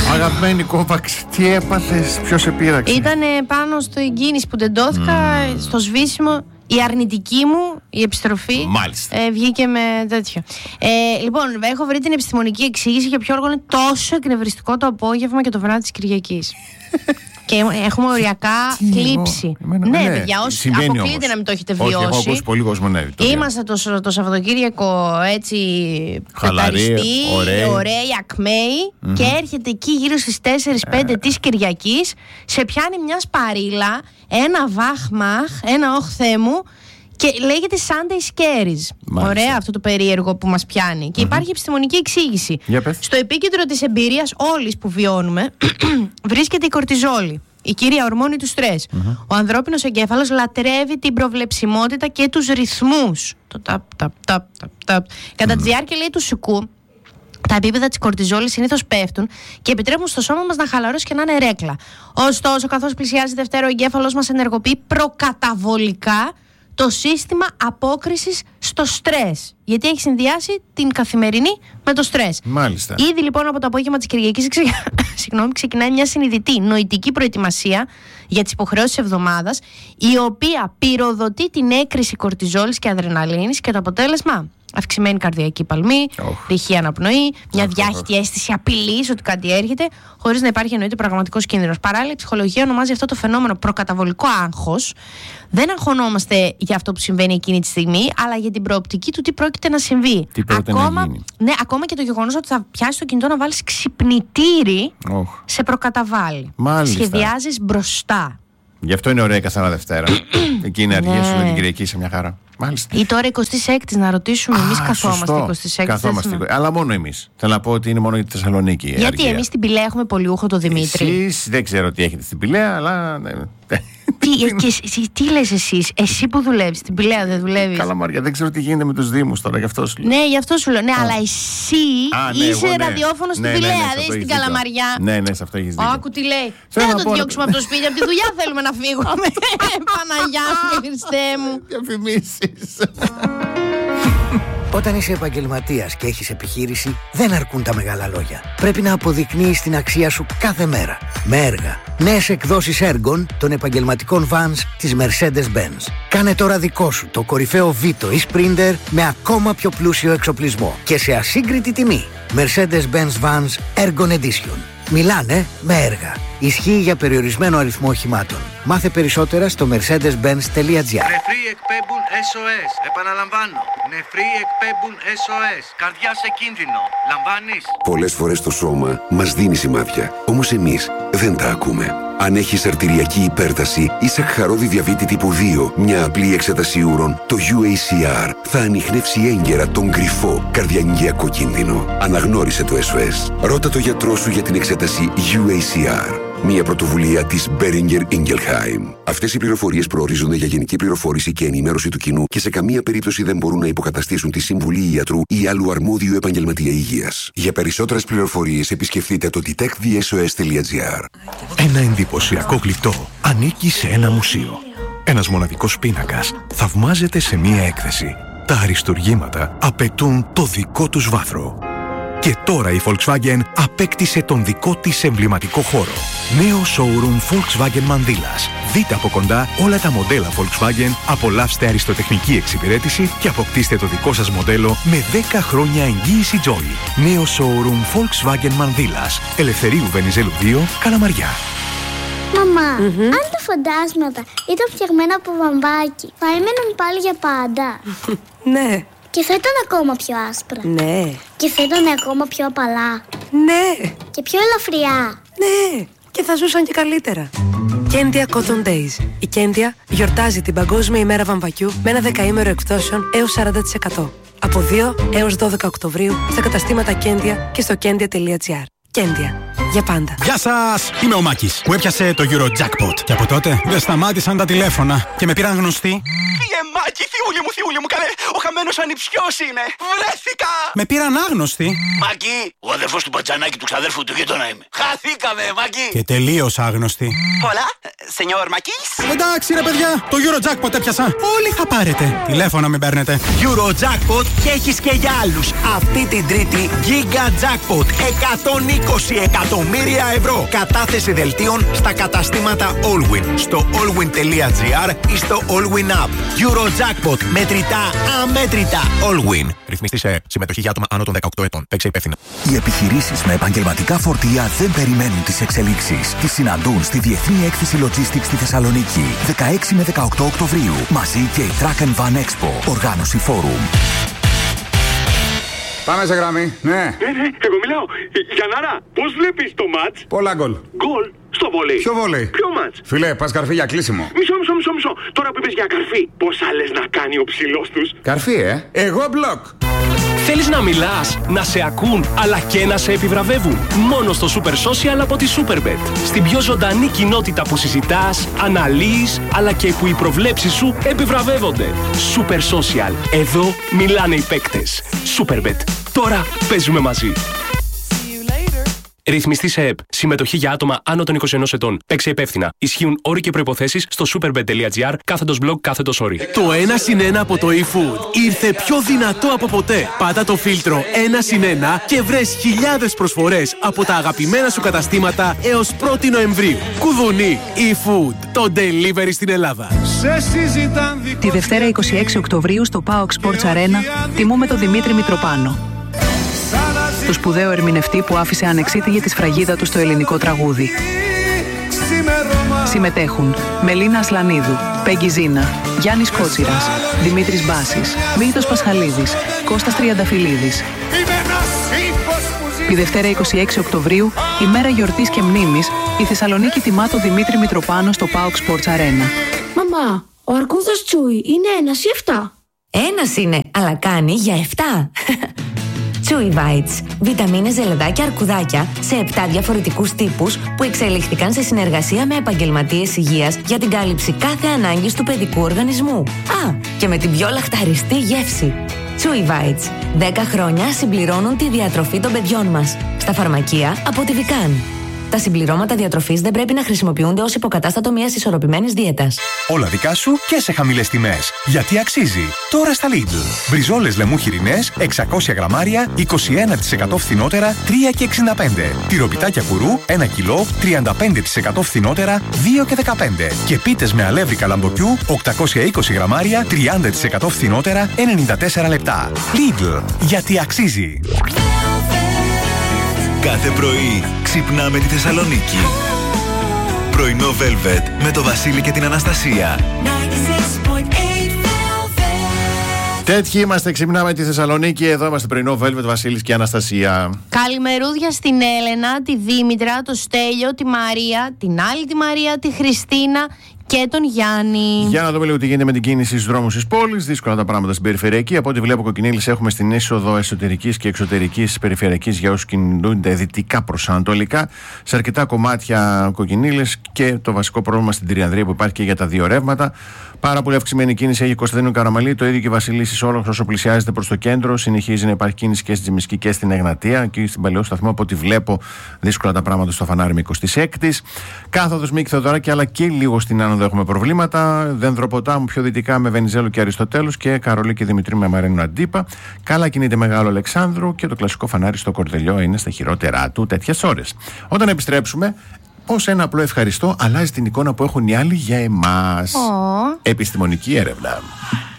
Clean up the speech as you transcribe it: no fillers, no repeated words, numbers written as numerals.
Αγαπημένη Κόβαξ, τι έπαθες, ποιος σε πείραξε? Ήταν πάνω στο εγκίνηση που τεντώθηκα, στο σβήσιμο. Η αρνητική μου, η επιστροφή, βγήκε με τέτοιο. Λοιπόν, έχω βρει την επιστημονική εξήγηση για ποιο όργανο είναι τόσο εκνευριστικό το απόγευμα και το βράδυ της Κυριακής. Και έχουμε οριακά κλείψει. Ναι, παιδιά, όσοι αποκλείεται να μην το έχετε βιώσει. Όχι, έχω ακούσει πολύ κόσμο, ναι. Είμαστε το Σαββατοκύριακο έτσι πεταριστοί, ωραίοι, ακμαίοι, και έρχεται εκεί γύρω στις 4-5 της Κυριακής, σε πιάνει μια σπαρίλα, ένα βάχμαχ, ένα όχθέ μου, και λέγεται Sunday Scaries. Ωραία, αυτό το περίεργο που μας πιάνει. Και υπάρχει επιστημονική εξήγηση. Στο επίκεντρο της εμπειρίας όλης που βιώνουμε βρίσκεται η κορτιζόλη, η κύρια ορμόνη του στρες. Ο ανθρώπινος εγκέφαλος λατρεύει την προβλεψιμότητα και τους ρυθμούς. Το ταπ. Κατά τη διάρκεια, λέει, του σουκού, τα επίπεδα της κορτιζόλης συνήθως πέφτουν και επιτρέπουν στο σώμα μας να χαλαρώσει και να είναι ρέκλα. Ωστόσο, καθώς πλησιάζει Δευτέρα, ο εγκέφαλος μας ενεργοποιεί προκαταβολικά το σύστημα απόκρισης στο στρες. Γιατί έχει συνδυάσει την καθημερινή με το στρες. Μάλιστα. Ήδη λοιπόν από το απόγευμα της Κυριακής ξεκινάει μια συνειδητή νοητική προετοιμασία για τις υποχρεώσεις της εβδομάδας, η οποία πυροδοτεί την έκρηση κορτιζόλης και αδρεναλίνης, και το αποτέλεσμα: αυξημένη καρδιακή παλμή, ρηχή αναπνοή, μια διάχυτη αίσθηση απειλής ότι κάτι έρχεται, χωρίς να υπάρχει εννοείται πραγματικός κίνδυνος. Παράλληλα, η ψυχολογία ονομάζει αυτό το φαινόμενο προκαταβολικό άγχος. Δεν αγχωνόμαστε για αυτό που συμβαίνει εκείνη τη στιγμή, αλλά για την προοπτική του τι πρόκειται να συμβεί. Τι πρόκειται να γίνει. Ναι, ακόμα και το γεγονός ότι θα πιάσεις το κινητό να βάλεις ξυπνητήρι σε προκαταβάλει. Μάλιστα. Σχεδιάζεις μπροστά. Γι' αυτό είναι ωραία καθαρά Δευτέρα. Εκεί είναι αργία σου με την Κυριακή σε μια χαρά. Μάλιστα. Ή τώρα 26η, να ρωτήσουμε, εμείς καθόμαστε 26η. Καθόμαστε. Αλλά μόνο εμείς. Θέλω να πω ότι είναι μόνο για τη Θεσσαλονίκη. Γιατί εμείς στην Πηλαία έχουμε πολιούχο το Δημήτρη. Εσείς δεν ξέρω τι έχετε στην Πηλαία, αλλά. Τι λες εσείς, εσύ που δουλεύεις, στην Πηλαία δεν δουλεύεις? Καλά, Μαρία, δεν ξέρω τι γίνεται με τους Δήμους τώρα, γι' αυτό σου λέω. Ναι, γι' αυτό σου λέω. Ναι, αλλά εσύ είσαι ραδιόφωνο στην Πηλαία, δεν είσαι στην Καλαμαριά. Ναι, σε αυτό έχεις δίκιο. Άκου τι λέει. Δεν θα το διώξουμε από το σπίτι, από τη δουλειά θέλουμε να φύγουμε. Παναγιά μου, Χριστέ μου. Διαφημίσεις. Όταν είσαι επαγγελματίας και έχεις επιχείρηση, δεν αρκούν τα μεγάλα λόγια. Πρέπει να αποδεικνύεις την αξία σου κάθε μέρα. Με έργα. Νέες εκδόσεις έργων των επαγγελματικών vans της Mercedes-Benz. Κάνε τώρα δικό σου το κορυφαίο Vito ή Sprinter με ακόμα πιο πλούσιο εξοπλισμό και σε ασύγκριτη τιμή. Mercedes-Benz Vans Ergon Edition. Μιλάνε με έργα. Ισχύει για περιορισμένο αριθμό οχημάτων. Μάθε περισσότερα στο mercedes-benz.gr. Νεφροί εκπέμπουν SOS. Επαναλαμβάνω. Νεφροί εκπέμπουν SOS. Καρδιά σε κίνδυνο. Λαμβάνεις? Πολλές φορές το σώμα μας δίνει σημάδια. Όμως εμείς δεν τα ακούμε. Αν έχεις αρτηριακή υπέρταση ή σακχαρώδη διαβήτη τύπου 2, μια απλή εξέταση ούρων, το UACR θα ανιχνεύσει έγκαιρα τον κρυφό καρδιαγγειακό κίνδυνο. Αναγνώρισε το SOS. Ρώτα το γιατρό σου για την εξέταση UACR. Μια πρωτοβουλία της Boehringer Ingelheim. Αυτές οι πληροφορίες προορίζονται για γενική πληροφόρηση και ενημέρωση του κοινού και σε καμία περίπτωση δεν μπορούν να υποκαταστήσουν τη συμβουλή ιατρού ή άλλου αρμόδιου επαγγελματία υγείας. Για περισσότερες πληροφορίες επισκεφτείτε το detectthesos.gr. Ένα εντυπωσιακό γλυπτό ανήκει σε ένα μουσείο. Ένας μοναδικός πίνακας θαυμάζεται σε μία έκθεση. Τα αριστουργήματα απαιτούν το δικό τους βάθρο. Και τώρα η Volkswagen απέκτησε τον δικό της εμβληματικό χώρο. Νέο showroom Volkswagen Μανδύλας. Δείτε από κοντά όλα τα μοντέλα Volkswagen, απολαύστε αριστοτεχνική εξυπηρέτηση και αποκτήστε το δικό σας μοντέλο με 10 χρόνια εγγύηση Joy. Νέο showroom Volkswagen Μανδύλας. Ελευθερίου Βενιζέλου 2, Καλαμαριά. Μαμά, αν τα φαντάσματα ήταν φτιαγμένα από βαμβάκι, θα έμεναν πάλι για πάντα? Ναι. Και θα ήταν ακόμα πιο άσπρα. Ναι. Και θα ήταν ακόμα πιο απαλά. Ναι. Και πιο ελαφριά. Ναι. Και θα ζούσαν και καλύτερα. Κέντια Cotton Days. Η Κέντια γιορτάζει την Παγκόσμια ημέρα βαμβακιού με ένα δεκαήμερο εκπτώσεων έως 40%. Από 2 έως 12 Οκτωβρίου στα καταστήματα Κέντια και στο kendia.gr. Κέντια. Για πάντα. Γεια σας! Είμαι ο Μάκης που έπιασε το Eurojackpot. Και από τότε δεν σταμάτησαν τα τηλέφωνα και με πήραν γνωστοί. Μάκη, θιούλη μου, καλέ. Ο χαμένος ανιψιός είναι. Βρέθηκα! Με πήραν άγνωστοι. Μάκη, ο αδερφός του Πατζανάκη του ξαδέρφου του γείτονα είμαι. Χαθήκαμε, Μάκη. Και τελείως άγνωστοι. Πολλά, σενιόρ Μάκης. Εντάξει ρε παιδιά, το Eurojackpot έπιασα. Όλοι θα πάρετε. Τηλέφωνο μην παίρνετε. Eurojackpot και έχεις και για άλλους. Αυτή την Τρίτη Giga Jackpot. 20 εκατομμύρια ευρώ. Κατάθεση δελτίων στα καταστήματα Allwyn, στο allwyn.gr ή στο Allwyn App. Eurojackpot. Μετρητά αμέτρητα. Allwyn. Ρυθμιστή σε συμμετοχή για άτομα άνω των 18 ετών. Παίξε υπεύθυνα. Οι επιχειρήσεις με επαγγελματικά φορτία δεν περιμένουν τις εξελίξεις. Τις συναντούν στη Διεθνή Έκθεση Logistics στη Θεσσαλονίκη. 16 με 18 Οκτωβρίου. Μαζί και η Truck and Van Expo. Οργάνωση Forum. Πάμε σε γραμμή. Ναι. Εγώ μιλάω. Γιαννάρα, πώς βλέπεις το μάτς? Πολλά γκολ. Γκολ? Στο βολέι. Ποιο βολέι? Ποιο μάτς? Φιλέ, πας καρφί για κλείσιμο. Μισό. Τώρα που είπες για καρφί, πώς άλλες να κάνει ο ψηλός τους? Καρφί, Εγώ μπλοκ. Θέλεις να μιλάς, να σε ακούν, αλλά και να σε επιβραβεύουν? Μόνο στο Super Social από τη Superbet. Στην πιο ζωντανή κοινότητα που συζητάς, αναλύεις, αλλά και που οι προβλέψεις σου επιβραβεύονται. Super Social. Εδώ μιλάνε οι παίκτες. Superbet. Τώρα παίζουμε μαζί. Ρυθμιστή σε ΕΠ. Συμμετοχή για άτομα άνω των 21 ετών. Παίξε υπεύθυνα. Ισχύουν όροι και προϋποθέσεις στο superbet.gr/blog/όροι. Το 1+1 από το eFood ήρθε πιο δυνατό από ποτέ. Πάτα το φίλτρο 1+1 και βρες χιλιάδες προσφορές από τα αγαπημένα σου καταστήματα έως 1η Νοεμβρίου. Κουδουνί eFood. Το delivery στην Ελλάδα. Τη Δευτέρα 26 Οκτωβρίου στο PAOK Sports Arena τιμούμε τον Δημήτρη Μητροπάνο, το σπουδαίο ερμηνευτή που άφησε ανεξίτηλη τη σφραγίδα του στο ελληνικό τραγούδι. Συμμετέχουν Μελίνα Ασλανίδου, Πέγγι Ζίνα, Γιάννης Κότσιρας, Δημήτρης Μπάσης, Μίλτος Πασχαλίδης, Κώστας Τριανταφυλλίδης. Τη Δευτέρα 26 Οκτωβρίου, ημέρα γιορτής και μνήμης, η Θεσσαλονίκη τιμά τον Δημήτρη Μητροπάνο στο PAOK Sports Arena. Μαμά, ο αρκούδας Τσούι είναι 1 ή 7? 1 είναι, αλλά κάνει για 7. Chewy Bites. Βιταμίνες, ζελεδάκια, αρκουδάκια σε 7 διαφορετικούς τύπους που εξελίχθηκαν σε συνεργασία με επαγγελματίες υγείας για την κάλυψη κάθε ανάγκης του παιδικού οργανισμού. Και με την πιο λαχταριστή γεύση. Chewy Bites. 10 χρόνια συμπληρώνουν τη διατροφή των παιδιών μας. Στα φαρμακεία από τη Vican. Τα συμπληρώματα διατροφής δεν πρέπει να χρησιμοποιούνται ως υποκατάστατο μιας ισορροπημένης δίαιτας. Όλα δικά σου και σε χαμηλές τιμές. Γιατί αξίζει. Τώρα στα Lidl. Μπριζόλες λεμού χοιρινές, 600 γραμμάρια, 21% φθηνότερα, 3,65. Τυροπιτάκια κουρού, 1 κιλό, 35% φθηνότερα, 2,15. Και πίτες με αλεύρι καλαμποκιού, 820 γραμμάρια, 30% φθηνότερα, 94 λεπτά. Lidl. Γιατί αξίζει. Κάθε πρωί ξυπνάμε τη Θεσσαλονίκη. Πρωινό Velvet με το Βασίλη και την Αναστασία. Τέτοιοι είμαστε, ξυπνάμε τη Θεσσαλονίκη. Εδώ είμαστε πρωινό Velvet, Βασίλης και Αναστασία. Καλημερούδια στην Έλενα, τη Δήμητρα, το Στέλιο, τη Μαρία, την άλλη τη Μαρία, τη Χριστίνα και τον Γιάννη. Για να δούμε λίγο τι γίνεται με την κίνηση στους δρόμους της πόλης. Δύσκολα τα πράγματα στην περιφερειακή. Από ό,τι βλέπω, Κοκκινήλης έχουμε στην είσοδο εσωτερικής και εξωτερικής περιφερειακής για όσους κινούνται δυτικά προς ανατολικά. Σε αρκετά κομμάτια Κοκκινήλης και το βασικό πρόβλημα στην Τριανδρία που υπάρχει και για τα δύο ρεύματα. Πάρα πολύ αυξημένη κίνηση έχει η Κωνσταντίνου Καραμαλή, το ίδιο και η Βασιλίσσης Όλοχος όσο πλησιάζεται προς το κέντρο. Συνεχίζει να υπάρχει κίνηση και στην Τζιμισκή και στην Εγνατία και στην Παλαιό Σταθμό. Από ό,τι βλέπω, δύσκολα τα πράγματα στο φανάρι με 26η. Κάθοδος Μίκη Θεοδωράκη, αλλά και λίγο στην Άνοδο έχουμε προβλήματα. Δενδροποτάμου πιο δυτικά με Βενιζέλου και Αριστοτέλους και Καρολί και Δημητρίου με Μαρίνου Αντίπα. Καλά κινείται Μεγάλο Αλεξάνδρου και το κλασικό φανάρι στο Κορδελιό είναι στα χειρότερά του τέτοιες ώρες. Όταν επιστρέψουμε, ως ένα απλό ευχαριστώ αλλάζει την εικόνα που έχουν οι άλλοι για εμάς. Επιστημονική έρευνα.